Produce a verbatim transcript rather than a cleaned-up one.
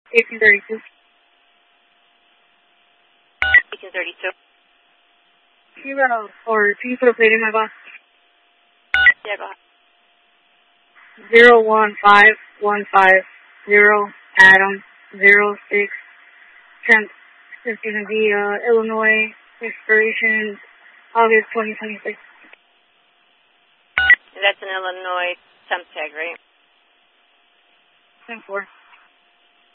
eighteen thirty-two. eighteen thirty-two. You got a, or can you put a plate in my box? Yeah, go ahead. Zero one five one five zero Adam zero six temp. It's gonna be uh Illinois expiration August twenty twenty six. That's an Illinois temp tag, right? Ten four.